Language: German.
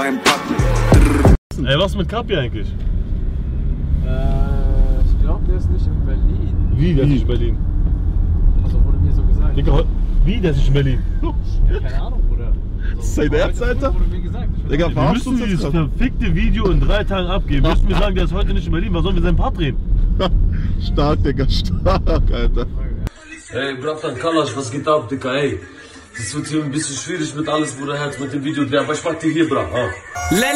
beim Packen. Ey, was mit Kapi eigentlich? Ich glaube, der ist nicht in Berlin. Wie, der ist nicht in Berlin? Also wurde mir so gesagt. Digga, wie, der ist nicht in Berlin? Ja, keine Ahnung, Bruder. Das ist dein Ernst, Alter? Wurde mir gesagt. Digga, Wir verarschst du müssen uns dieses jetzt gerade? verfickte Video in 3 Tagen abgeben. Müssen wir sagen, der ist heute nicht in Berlin. Was sollen wir seinen Part drehen? Stark, Digga, stark, Alter. Ey, Bratan Kalash, was geht ab, Digga, ey? Das wird hier ein bisschen schwierig mit alles, wo der Herz mit dem Video dreht, aber ich mach dir hier, bra.